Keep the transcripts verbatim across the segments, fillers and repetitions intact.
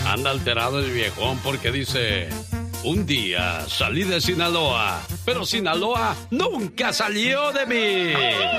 Anda alterado el viejón porque dice: un día salí de Sinaloa, pero Sinaloa nunca salió de mí.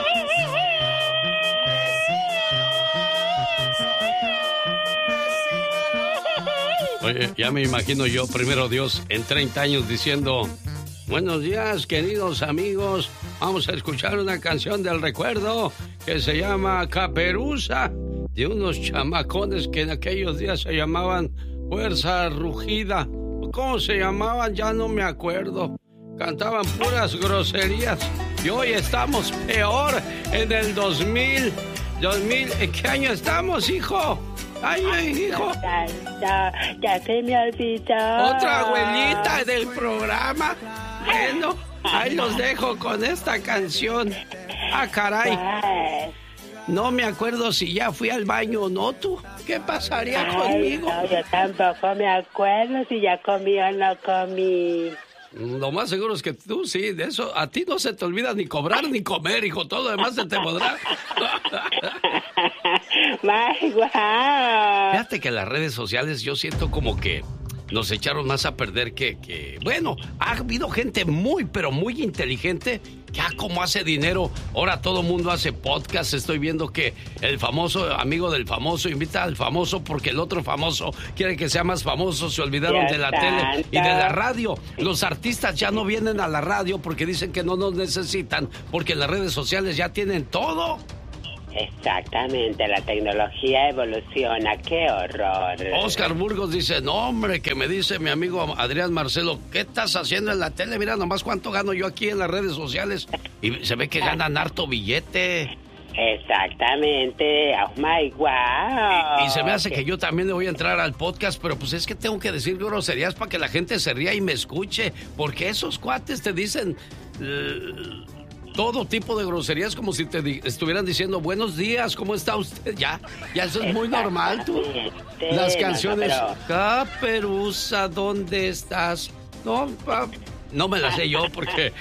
Oye, ya me imagino yo, primero Dios, en treinta años diciendo: buenos días, queridos amigos. Vamos a escuchar una canción del recuerdo que se llama Caperuza, de unos chamacones que en aquellos días se llamaban Fuerza Rugida. ¿Cómo se llamaban? Ya no me acuerdo. Cantaban puras groserías. Y hoy estamos peor en el dos mil. dos mil, ¿en qué año estamos, hijo? Ay, hijo. Ya, ya, ya se me olvidó. Otra abuelita del programa. Bueno, ahí los dejo con esta canción. Ah, caray. No me acuerdo si ya fui al baño o no, tú. ¿Qué pasaría Ay, conmigo? No, yo tampoco me acuerdo si ya comí o no comí. Lo más seguro es que tú sí, de eso a ti no se te olvida ni cobrar ni comer, hijo. Todo lo demás se te podrá. ¡Ay, guau! Fíjate que las redes sociales yo siento como que nos echaron más a perder que, que... Bueno, ha habido gente muy, pero muy inteligente que ya como hace dinero. Ahora todo mundo hace podcast. Estoy viendo que el famoso amigo del famoso invita al famoso porque el otro famoso quiere que sea más famoso. Se olvidaron Ya de la está. tele y de la radio. Los artistas ya no vienen a la radio porque dicen que no nos necesitan, porque las redes sociales ya tienen todo. Exactamente, la tecnología evoluciona, qué horror. Oscar Burgos dice: no, hombre, que me dice mi amigo Adrián Marcelo, ¿qué estás haciendo en la tele? Mira nomás cuánto gano yo aquí en las redes sociales. Y se ve que ganan harto billete. Exactamente, oh my wow. Y, y se me hace que yo también le voy a entrar al podcast, pero pues es que tengo que decir groserías para que la gente se ría y me escuche, porque esos cuates te dicen... Uh, todo tipo de groserías, como si te di- estuvieran diciendo buenos días, ¿cómo está usted? Ya, ya eso es muy normal, tú. Las canciones, no, Caperuza, ¿dónde estás? No, pa- no me las sé yo porque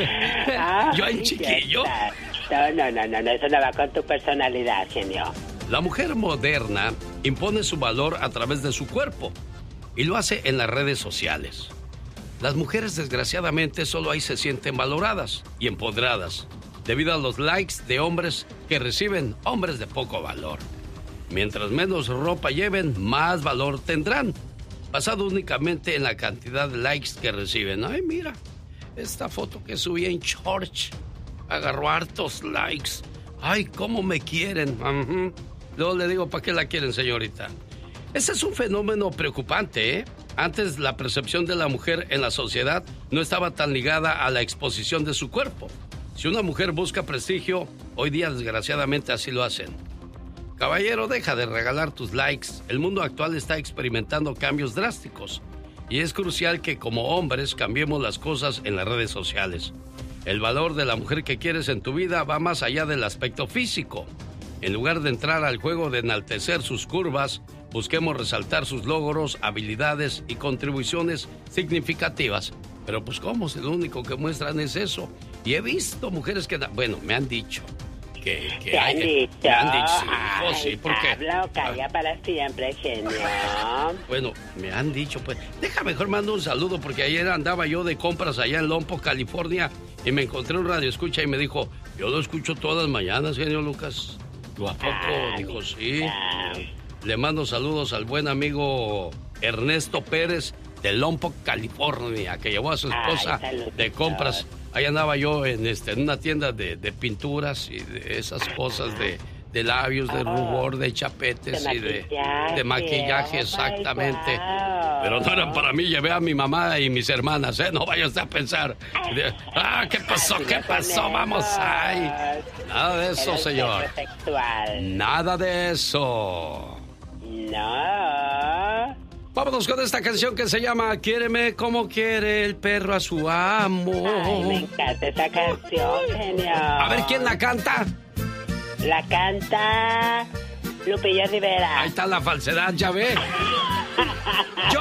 yo en chiquillo. No, no, no, no, no, eso no va con tu personalidad, genio. La mujer moderna impone su valor a través de su cuerpo y lo hace en las redes sociales. Las mujeres, desgraciadamente, solo ahí se sienten valoradas y empoderadas debido a los likes de hombres que reciben hombres de poco valor. Mientras menos ropa lleven, más valor tendrán, basado únicamente en la cantidad de likes que reciben. Ay, mira, esta foto que subí en Church agarró hartos likes. Ay, cómo me quieren. Uh-huh. Luego le digo, ¿para qué la quieren, señorita? Ese es un fenómeno preocupante, ¿eh? Antes la percepción de la mujer en la sociedad no estaba tan ligada a la exposición de su cuerpo. Si una mujer busca prestigio, hoy día desgraciadamente así lo hacen. Caballero, deja de regalar tus likes. El mundo actual está experimentando cambios drásticos y es crucial que como hombres cambiemos las cosas en las redes sociales. El valor de la mujer que quieres en tu vida va más allá del aspecto físico. En lugar de entrar al juego de enaltecer sus curvas, busquemos resaltar sus logros, habilidades y contribuciones significativas. Pero pues cómo, si lo único que muestran es eso. Y he visto mujeres que, bueno, me han dicho que, que ¿Te hay... han dicho? Me han dicho, sí, Ay, hijo, sí, porque... habla o calla para siempre, genio. Bueno, me han dicho, pues, deja mejor mando un saludo, porque ayer andaba yo de compras allá en Lompoc, California, y me encontré un radio escucha y me dijo, yo lo escucho todas las mañanas, genio Lucas. ¿Yo a poco? Ah, Dijo, sí. ah. Le mando saludos al buen amigo Ernesto Pérez de Lompoc, California, que llevó a su esposa Ay, de compras. Ahí andaba yo en, este, en una tienda de, de pinturas y de esas cosas de, de labios, de rubor, de chapetes de y de, maquillaje, de maquillaje, oh, exactamente. wow. Pero no eran para mí, llevé a mi mamá y mis hermanas, ¿eh? No vayas a pensar. De, ah, ¿qué pasó? ¿Qué pasó? Vamos, ay. Nada de eso, señor. Nada de eso. No. Vámonos con esta canción que se llama Quiéreme como quiere el perro a su amo. Ay, me encanta esa canción, genio. A ver, ¿quién la canta? La canta Lupillo Rivera. Ahí está la falsedad, ya ve. Yo